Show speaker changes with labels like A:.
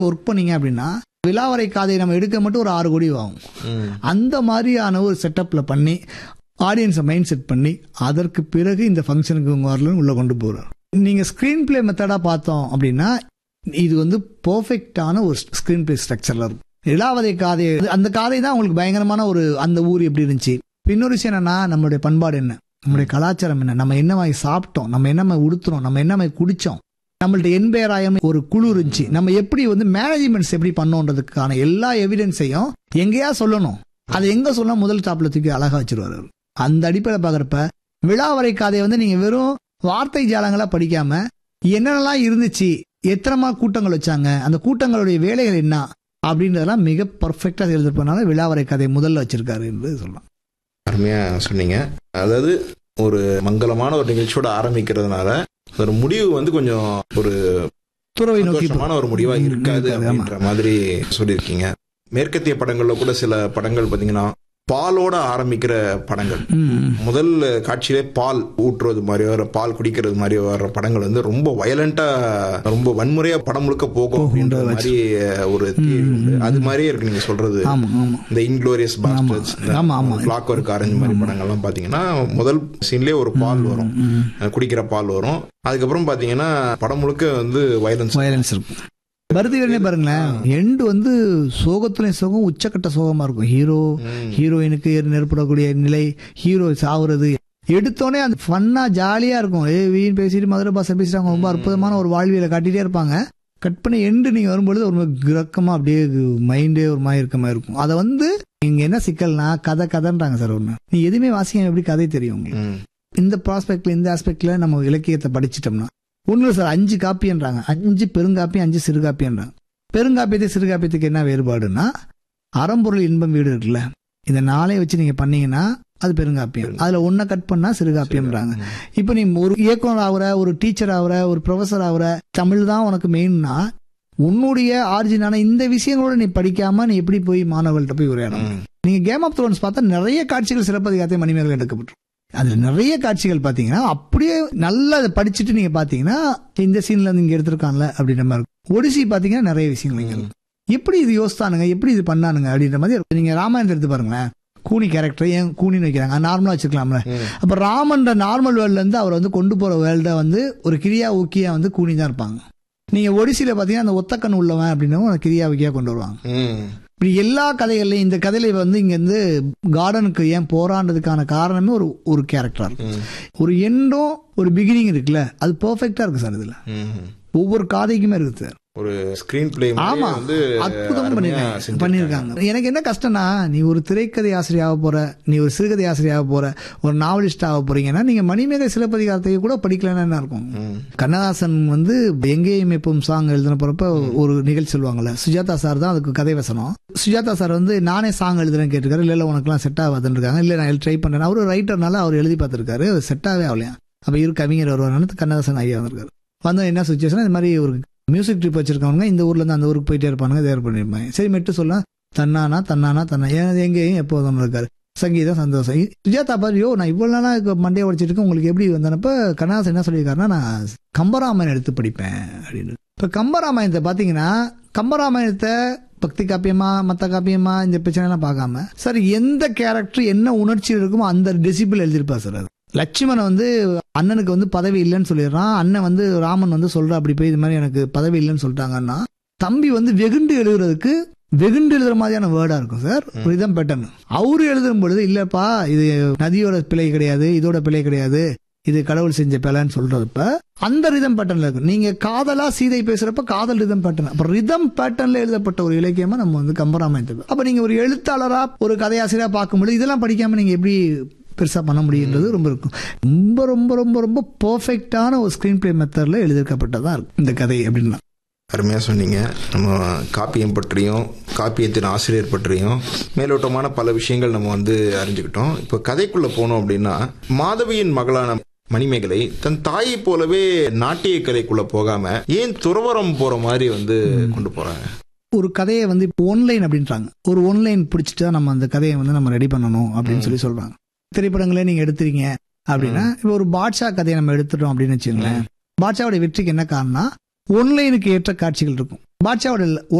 A: Work பண்ணீங்க அப்படின்னா விலாவரை காதை நம்ம எடுக்க மட்டும் ஒரு 6 கோடி ஆகும். அந்த மாதிரியான ஒரு செட்டப்ல பண்ணி ஆடியன்ஸை மைண்ட் செட் பண்ணி அதற்கு பிறகு இந்த ஃபங்க்ஷனுக்கு உங்க வரலன்னு உள்ள கொண்டு போகிறோம். நீங்க ஸ்கிரீன் பிளே மெத்தடா பார்த்தோம் அப்படின்னா இது வந்து பெர்ஃபெக்டான ஒரு ஸ்கிரீன் பிளே ஸ்ட்ரக்சர்ல இருக்கும். இலாவதை காதை, அந்த காதை தான் உங்களுக்கு பயங்கரமான ஒரு அந்த ஊர் எப்படி இருந்துச்சு. இன்னொரு விஷயம் என்னன்னா, நம்மளுடைய பண்பாடு என்ன, நம்மளுடைய கலாச்சாரம் என்ன, நம்ம என்ன மாதிரி சாப்பிட்டோம், நம்ம என்ன மாதிரி உடுத்துறோம், நம்ம என்ன மாதிரி குடிச்சோம், நம்மள்ட்ட எண்பேராயம் ஒரு குழு இருந்துச்சு, நம்ம எப்படி வந்து மேனேஜ்மெண்ட்ஸ் எப்படி பண்ணோன்றதுக்கான எல்லா எவிடன்ஸையும் எங்கேயா சொல்லணும். அதை எங்க சொல்ல முதல் டாப்ல தூக்கி அழகா வச்சிருவாரு. அந்த அடிப்படையில் பாக்குறப்ப விலாவரை காதையை வந்து நீங்க வெறும் வார்த்தை ஜாலங்களா படிக்காம என்னென்னலாம் இருந்துச்சு, எத்தனை கூட்டங்கள் வச்சாங்க, அந்த கூட்டங்களுடைய வேலைகள் என்ன அப்படின்றதெல்லாம் மிக பர்ஃபெக்டா எழுதிருப்பனால விலாவரை கதை முதல்ல வச்சிருக்காரு என்று சொல்லலாம்.
B: அருமையா சொன்னீங்க. அதாவது ஒரு மங்களமான ஒரு நிகழ்ச்சியோட ஆரம்பிக்கிறதுனால ஒரு முடிவு வந்து கொஞ்சம் ஒரு
A: துறவை நோக்கிமான
B: ஒரு முடிவா இருக்காது அப்படின்ற மாதிரி சொல்லியிருக்கீங்க. மேற்கத்திய படங்கள்ல கூட சில படங்கள் பாத்தீங்கன்னா பாலோட ஆரம்பிக்கிற படங்கள், முதல் காட்சியிலே பால் ஊற்றுறது மாதிரி வர, பால் குடிக்கிறது மாதிரி வர்ற படங்கள் வந்து ரொம்ப வயலண்டா, ரொம்ப வன்முறையா படம் முழுக்க போகும் அப்படின்ற மாதிரி ஒரு தியரி உண்டு. அது மாதிரியே இருக்கு நீங்க சொல்றது. இந்த Inglourious pastors, clock work orange மாதிரி படங்கள்லாம் பாத்தீங்கன்னா முதல் சீன்லயே ஒரு பால் வரும், குடிக்கிற பால் வரும். அதுக்கப்புறம் பாத்தீங்கன்னா படம் முழுக்க வந்து வயலன்ஸ் இருக்கும்.
A: பருத்திவீரனே பாருங்களேன், எண்டு வந்து சோகத்துலயும் சோகம், உச்சக்கட்ட சோகமா இருக்கும். ஹீரோயினுக்கு நெருப்படக்கூடிய நிலை, ஹீரோ சாவுறது எடுத்தோடனே அந்த ஃபன்னா ஜாலியா இருக்கும். வீண் பேசிட்டு மதுரை பாச பேசிட்டாங்க, ரொம்ப அற்புதமான ஒரு வாழ்வியலை காட்டிட்டே இருப்பாங்க. கட் பண்ணி எண்டு நீங்க வரும்பொழுது ஒரு கிரக்கமா அப்படியே மைண்டே ஒரு மாதிரி இருக்க மாதிரி இருக்கும். அதை வந்து இங்க என்ன சிக்கல்னா கதைன்றாங்க சார். ஒண்ணு நீ எதுவுமே வாசிக்க எப்படி கதை தெரியும் உங்களுக்கு. இந்த ப்ராஸ்பெக்ட்ல, இந்த ஆஸ்பெக்ட்ல நம்ம இலக்கியத்தை படிச்சிட்டோம்னா ஒண்ணு சார், 5 காப்பின்றாங்க, 5 பெருங்காப்பி, 5 சிறுகாப்பின்றாங்க. பெருங்காப்பியத்துக்கு சிறுகாப்பியத்துக்கு என்ன வேறுபாடுன்னா, அறம்பொருள் இன்பம் வீடு இருக்குல்ல, இந்த 4 வச்சு நீங்க பண்ணீங்கன்னா அது பெருங்காப்பியம். அதுல ஒன்ன கட் பண்ணா சிறுகாப்பியம்ன்றாங்க. இப்ப நீ ஒரு இயக்குனர் ஆகுற, ஒரு டீச்சர் ஆகுற, ஒரு ப்ரொஃபஸர் ஆகுற, தமிழ் தான் உனக்கு மெயின்னா உன்னுடைய ஆரிஜினான இந்த விஷயங்களோட நீ படிக்காம நீ எப்படி போய் மாணவர்கள்ட்ட போய் உரையாடணும். நீங்க கேம் ஆஃப் த்ரோன்ஸ் பார்த்தா நிறைய காட்சிகள் சிலப்பதிகாரத்தை மணிமேகலை எடுக்கப்பட்டு, அதுல நிறைய காட்சிகள் பாத்தீங்கன்னா அப்படியே நல்லா அதை படிச்சுட்டு நீங்க பாத்தீங்கன்னா இந்த சீன்ல இருந்து இங்க எடுத்திருக்கான்ல அப்படின்ற மாதிரி இருக்கும். ஒடிசி பாத்தீங்கன்னா நிறைய விஷயங்கள் எப்படி இது யோசித்தானுங்க, எப்படி இது பண்ணானுங்க அப்படின்ற மாதிரி. நீங்க ராமாயணத்தை எடுத்து பாருங்களேன், கூனி கேரக்டர் ஏன் கூனின்னு வைக்கிறாங்க, நார்மலா வச்சுக்கலாம்ல. அப்ப ராமன்ற நார்மல் வேர்ல்ட்ல இருந்து அவர் வந்து கொண்டு போற வேர்ல்ட வந்து ஒரு கிரியா ஊக்கியா வந்து கூனி தான் இருப்பாங்க. நீங்க ஒடிசியில பாத்தீங்கன்னா அந்த ஒத்தக்கண் உள்ளவன் அப்படின்னு கிரியா ஊக்கியா கொண்டு வருவாங்க. இப்படி எல்லா கதைகள்லையும் இந்த கதையில வந்து இங்க இருந்து கார்டனுக்கு ஏன் போறான்றதுக்கான காரணமே ஒரு கேரக்டரா இருக்கும். ஒரு எண்டும் ஒரு பிகினிங் இருக்குல்ல, அது பெர்ஃபெக்டா இருக்கு சார். இதுல ஒவ்வொரு காதைக்குமே இருக்கு சார்.
B: ஒரு ஸ்கிரீன் பிளே வந்து
A: அற்புதம் பண்ணிருக்காங்க. எனக்கு என்ன கஷ்டம்னா, நீ ஒரு திரைக்கதை ஆசிரியர் ஆக போற, நீ ஒரு சிறுகதை ஆசிரியர் ஆக போற, ஒரு நாவலிஸ்ட் ஆக போறீங்கன்னா நீங்க மணிமேகலை சிலப்பதிகாரத்தை கூட படிக்கலன்னா என்ன இருக்கும். கண்ணதாசன் வந்து எங்கேயும் எப்பவும் சாங் எழுதின போறப்ப ஒரு நிகழ்ச்சி சொல்லுவாங்கல்ல, சுஜாதா சார் தான் அதுக்கு கதை வசனம். சுஜாதா சார் வந்து நானே சாங் எழுதுறேன்னு கேட்டிருக்காரு. இல்ல உனக்குலாம் செட் ஆகாதுன்னு இருக்காங்க. இல்ல நான் ட்ரை பண்றேன். அவரு ரைட்டர்னால அவர் எழுதி பார்த்திருக்காரு, செட் ஆகவே ஆகலையா. அப்ப இரு கவிஞர் வருவார், கண்ணதாசன் ஐயா வந்திருக்காரு. வந்து என்ன சுச்சுவேஷன், இந்த மாதிரி ஒரு மியூசிக் ட்ரிப் வச்சிருக்கவங்க இந்த ஊர்ல இருந்து அந்த ஊருக்கு போயிட்டே இருப்பானுங்க, தேர் பண்ணிருப்பாங்க. சரி மெட்டு சொல்ல தன்னானா எங்கேயும் எப்போதும் இருக்காரு, சங்கீதம் சந்தோஷம். சுஜாதா பாரு, நான் இவ்வளவு நாளா மண்டையை உடைச்சிட்டு இருக்கேன், உங்களுக்கு எப்படி வந்தனப்ப கண்ணதாசன் என்ன சொல்லியிருக்காருன்னா, நான் கம்பராமாயணம் எடுத்து படிப்பேன் அப்படின்னு. இப்ப கம்பராமாயணத்தை பாத்தீங்கன்னா, கம்பராமாயணத்தை பக்தி காப்பியமா மத்த காப்பியமா இந்த பிரச்சனை எல்லாம் பார்க்காம சார் எந்த கேரக்டர் என்ன உணர்ச்சி இருக்குமோ அந்த டெசிபிள் எழுதியிருப்பார் சார். லட்சுமணன் வந்து அண்ணனுக்கு வந்து பதவி இல்லைன்னு சொல்லிடுறான். அண்ணன் வந்து ராமன் வந்து சொல்ற அப்படி போய் இது மாதிரி எனக்கு பதவி இல்லைன்னு சொல்லிட்டாங்கன்னா, தம்பி வந்து வெகுண்டு எழுதுறதுக்கு வெகுண்டு எழுதுற மாதிரியான வேர்டா இருக்கும் சார். ரிதம் பேட்டர்ன் அவரு எழுதும் பொழுது இல்லப்பா இது நதியோட பிழை கிடையாது, இதோட பிழை கிடையாது, இது கடவுள் செஞ்ச பிழைன்னு சொல்றப்ப அந்த ரிதம் பேட்டர்ன்ல இருக்கு. நீங்க காதலா சீதை பேசுறப்ப காதல் ரிதம் பேட்டர்ன். அப்ப ரிதம் பேட்டர்ன்ல எழுதப்பட்ட ஒரு இலக்கியமா நம்ம வந்து கம்பராமாயணத்துக்கு. அப்ப நீங்க ஒரு எழுத்தாளரா ஒரு கதையாசிரியரா பார்க்கும்போது இதெல்லாம் படிக்காம நீங்க எப்படி பெருசா பண்ண முடியுன்றது ரொம்ப இருக்கும். ரொம்ப ரொம்ப ரொம்ப ரொம்ப பெர்ஃபெக்டான ஒரு ஸ்கிரீன் பிளே மெத்தட்ல எழுதிக்கப்பட்டதா இருக்கும் இந்த கதை அப்படின்னா.
B: அருமையா சொன்னீங்க. நம்ம காப்பியம் பற்றியும் காப்பியத்தின் ஆசிரியர் பற்றியும் மேலோட்டமான பல விஷயங்கள் நம்ம வந்து அறிஞ்சுக்கிட்டோம். இப்போ கதைக்குள்ள போனோம் அப்படின்னா, மாதவியின் மகளான மணிமேகலை தன் தாயை போலவே நாட்டிய கலைக்குள்ள போகாம ஏன் துறவரம் போற மாதிரி வந்து கொண்டு போறாங்க.
A: ஒரு கதையை வந்து ஒன்லைன் அப்படின்றாங்க. ஒரு ஒன்லைன் பிடிச்சிட்டு நம்ம அந்த கதையை வந்து நம்ம ரெடி பண்ணணும் அப்படின்னு சொல்லி சொல்றாங்க. திரைப்படங்களே நீங்க எடுத்துறீங்க அப்படின்னா, இப்போ ஒரு பாட்ஷா கதையை நம்ம எடுத்துட்டோம் அப்படின்னு வச்சுங்களேன். பாட்ஷாவோட வெற்றிக்கு என்ன காரணம்னா, ஒன்லைனுக்கு ஏற்ற காட்சிகள் இருக்கும். பாட்ஷாவோட